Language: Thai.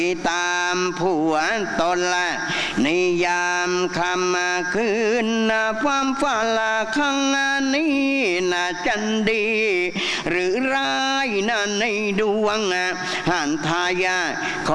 ตามผัวตนละนิยามคำคืนความฝันละข้างนี้น่าจันดีหรือร้ายในดวงหันทายา